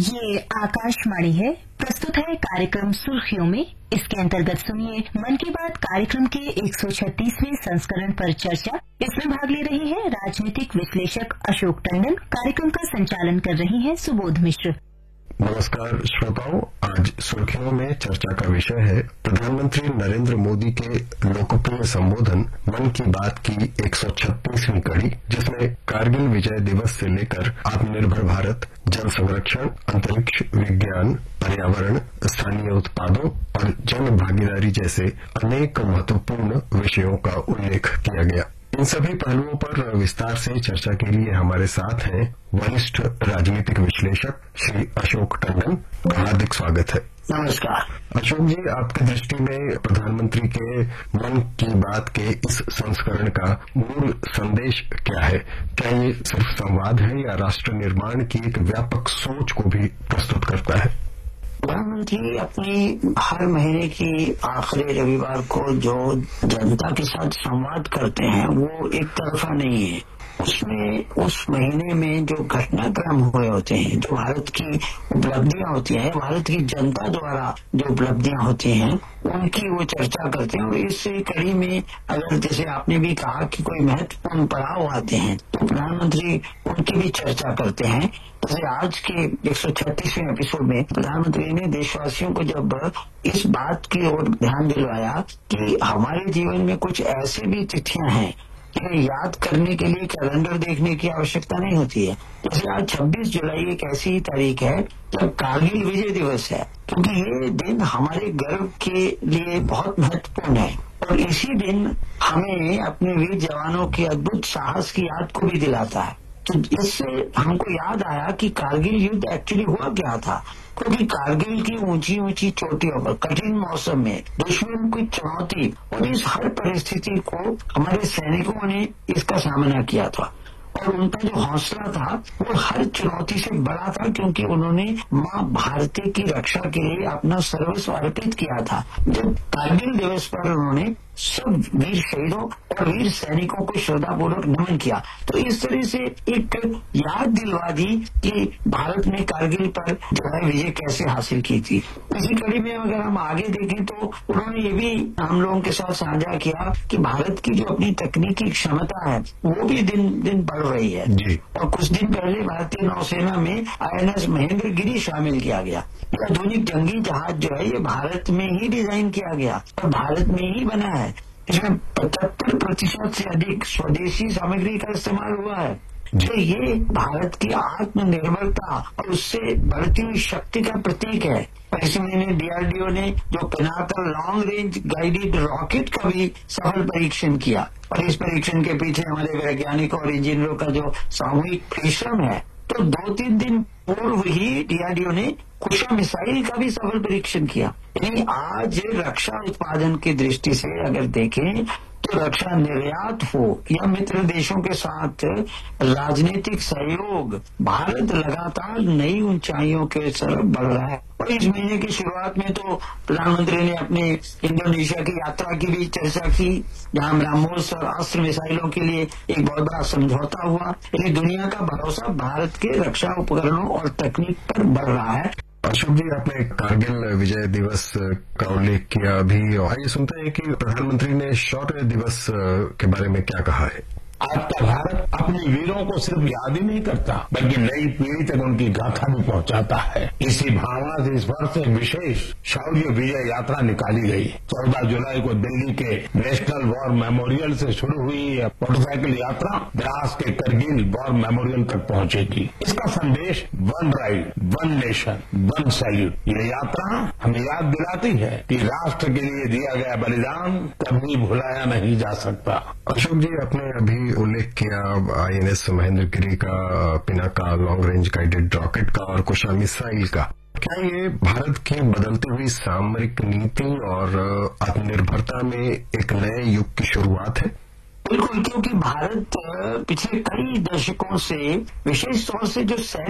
ये आकाशवाणी है। प्रस्तुत है कार्यक्रम सुर्खियों में। इसके अंतर्गत सुनिए मन की बात कार्यक्रम के 136वें संस्करण पर चर्चा। इसमें भाग ले रहे हैं राजनीतिक विश्लेषक अशोक टंडन। कार्यक्रम का संचालन कर रही हैं सुबोध मिश्र। नमस्कार श्रोताओं, आज सुर्खियों में चर्चा का विषय है प्रधानमंत्री नरेंद्र मोदी के लोकप्रिय संबोधन मन की बात की 136वीं कड़ी, जिसमें कारगिल विजय दिवस से लेकर आत्मनिर्भर भारत, जल संरक्षण, अंतरिक्ष, विज्ञान, पर्यावरण, स्थानीय उत्पादों और जन भागीदारी जैसे अनेक महत्वपूर्ण विषयों का उल्लेख किया गया। इन सभी पहलुओं पर विस्तार से चर्चा के लिए हमारे साथ हैं वरिष्ठ राजनीतिक विश्लेषक श्री अशोक टंडन। हार्दिक स्वागत है। नमस्कार अशोक जी, आपकी दृष्टि में प्रधानमंत्री के मन की बात के इस संस्करण का मूल संदेश क्या है? क्या ये सिर्फ संवाद है या राष्ट्र निर्माण की एक व्यापक सोच को भी प्रस्तुत करता है? प्रधानमंत्री अपनी हर महीने की आखिरी रविवार को जो जनता के साथ संवाद करते हैं वो एक तरफा नहीं है। उसमें उस महीने में जो घटनाक्रम हुए होते हैं, जो भारत की उपलब्धियां होती हैं, भारत की जनता द्वारा जो उपलब्धियां होती हैं, उनकी वो चर्चा करते हैं। और इस कड़ी में अगर जैसे आपने भी कहा कि कोई महत्वपूर्ण पड़ाव आते हैं तो प्रधानमंत्री उनकी भी चर्चा करते हैं। जैसे आज के 136वें एपिसोड में प्रधानमंत्री ने देशवासियों को जब इस बात की ओर ध्यान दिलवाया कि हमारे जीवन में कुछ ऐसे भी तिथियां हैं जिन्हें याद करने के लिए कैलेंडर देखने की आवश्यकता नहीं होती है। जैसे आज 26 जुलाई एक ऐसी तारीख है जब कारगिल विजय दिवस है, क्योंकि ये दिन हमारे गर्व के लिए बहुत महत्वपूर्ण है। और इसी दिन हमें अपने वीर जवानों के अद्भुत साहस की याद को भी दिलाता है। तो इससे हमको याद आया कि कारगिल युद्ध एक्चुअली हुआ क्या था, क्योंकि कारगिल की ऊंची ऊंची चोटियों पर कठिन मौसम में दुश्मन की चुनौती और इस हर परिस्थिति को हमारे सैनिकों ने इसका सामना किया था। और उनका जो हौसला था वो हर चुनौती से बड़ा था, क्योंकि उन्होंने माँ भारती की रक्षा के लिए अपना सर्वस्व अर्पित किया था। जब कारगिल दिवस पर उन्होंने सब वीर शहीदों और वीर सैनिकों को श्रद्धापूर्वक नमन किया, तो इस तरह से एक याद दिलवा दी कि भारत ने कारगिल पर जो है विजय कैसे हासिल की थी। इसी कड़ी में अगर हम आगे देखें तो उन्होंने ये भी हम लोगों के साथ साझा किया कि भारत की जो अपनी तकनीकी क्षमता है वो भी दिन दिन बढ़ रही है जी। और कुछ दिन पहले भारतीय नौसेना में INS महेंद्रगिरी शामिल किया गया। ये आधुनिक जंगी जहाज जो है ये भारत में ही डिजाइन किया गया और भारत में ही बना है। इसमें 75% से अधिक स्वदेशी सामग्री का इस्तेमाल हुआ है। तो ये भारत की आत्मनिर्भरता और उससे बढ़ती हुई शक्ति का प्रतीक है। और इसी महीने DRDO ने जो Pinnacle long range guided rocket का भी सफल परीक्षण किया। और इस परीक्षण के पीछे हमारे वैज्ञानिकों और इंजीनियरों का जो सामूहिक परिश्रम है। तो 2-3 दिन पूर्व ही DRDO ने कुशा मिसाइल का भी सफल परीक्षण किया। यानी आज रक्षा उत्पादन की दृष्टि से अगर देखें तो रक्षा निर्यात हो या मित्र देशों के साथ राजनीतिक सहयोग, भारत लगातार नई ऊंचाइयों के तरफ बढ़ रहा है। और इस महीने की शुरुआत में तो प्रधानमंत्री ने अपने इंडोनेशिया की यात्रा की भी चर्चा की, जहां ब्रह्मोस और अस्त्र मिसाइलों के लिए एक बहुत बड़ा समझौता हुआ। यानी दुनिया का भरोसा भारत के रक्षा उपकरणों और तकनीक पर बढ़ रहा है। अशोक जी, आपने कारगिल विजय दिवस का उल्लेख किया। अभी आइए सुनते हैं कि प्रधानमंत्री ने शौर्य दिवस के बारे में क्या कहा है। आज का भारत अपने वीरों को सिर्फ याद ही नहीं करता बल्कि नई पीढ़ी तक उनकी गाथा भी पहुंचाता है। इसी भावना से इस वर्ष एक विशेष शौर्य विजय यात्रा निकाली गई। 14 जुलाई को दिल्ली के नेशनल वॉर मेमोरियल से शुरू हुई मोटरसाइकिल यात्रा द्रास के करगिल वॉर मेमोरियल तक पहुंचेगी। इसका संदेश one ride, one nation, one salute. ये यात्रा हमें याद दिलाती है कि राष्ट्र के लिए दिया गया बलिदान कभी भुलाया नहीं जा सकता। अशोक जी, आपने अभी उल्लेख किया INS महेंद्रगिरी का, Pinaka long range guided rocket का और कुशा मिसाइल का। क्या ये भारत की बदलती हुई सामरिक नीति और आत्मनिर्भरता में एक नए युग की शुरुआत है? बिल्कुल, क्योंकि भारत पिछले कई दशकों से विशेष तौर से जो